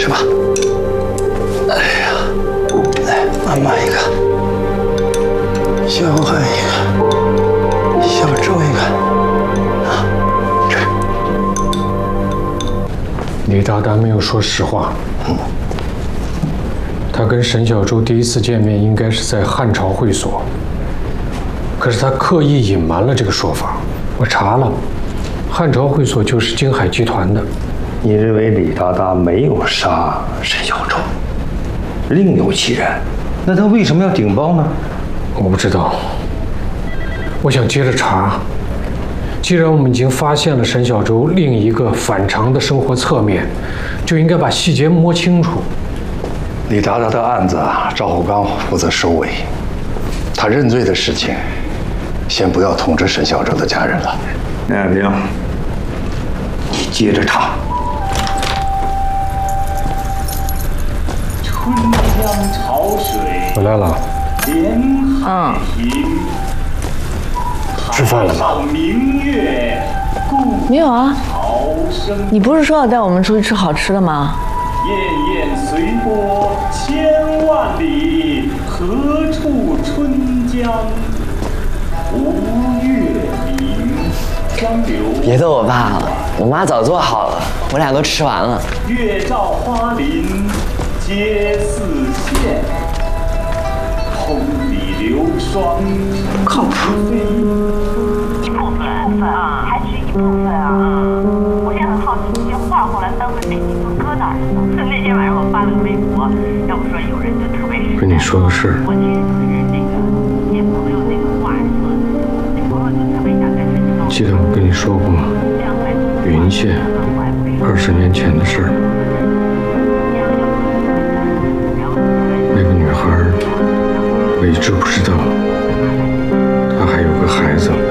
吧。哎呀，来，妈妈一个，小汉一个，小周一个，啊，这。 李大大没有说实话。他跟沈小舟第一次见面应该是在汉朝会所，可是他刻意隐瞒了这个说法。我查了，汉朝会所就是京海集团的。 你认为李大大没有杀沈小舟，另有其人？那他为什么要顶包呢？ 我不知道，我想接着查。既然我们已经发现了沈小舟另一个反常的生活侧面，就应该把细节摸清楚。 李大大的案子赵厚刚负责收尾，他认罪的事情，先不要通知沈小舟的家人了。梁爱萍，你接着查。 春江潮水回来了。 连海平。 吃饭了吗？ 明月没有啊。 潮生。 你不是说要带我们出去吃好吃的吗？ 滟滟随波千万里，何处春江无月明？江流。 别逗我爸了，我妈早做好了，我俩都吃完了。 月照花林皆似霰，空里流霜靠谱。 一部分啊，还是一部分啊。我现在很好奇，这些画后来当时那几都搁哪儿了？那天晚上我发了个微博，要不说有人就特别是跟你说个事儿。 我其实就是那个见朋友那个画说，那朋友就特别想跟沈小舟。 记得我跟你说过吗？云县20年前的事儿。那个女孩，我一直不知道，她还有个孩子。